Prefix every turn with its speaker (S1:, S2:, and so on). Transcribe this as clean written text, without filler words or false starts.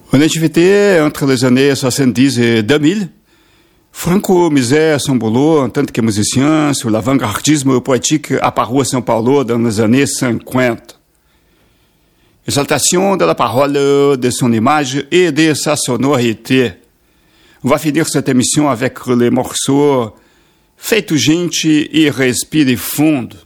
S1: En activité entre les années 70 et 2000, Franco Miser s'embolou en tant que musicien sur l'avant-gardisme poétique apparu à São Paulo dans les années 50. Exaltation de la parole, de son image et de sa sonorité. On va finir cette émission avec les morceaux Feito Gente e Respire Fundo.